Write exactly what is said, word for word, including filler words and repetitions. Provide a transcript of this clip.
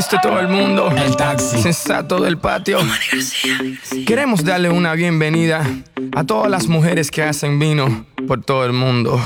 Buenos de todo el mundo. El taxi. Sensato del patio. Queremos darle una bienvenida a todas las mujeres que hacen vino por todo el mundo.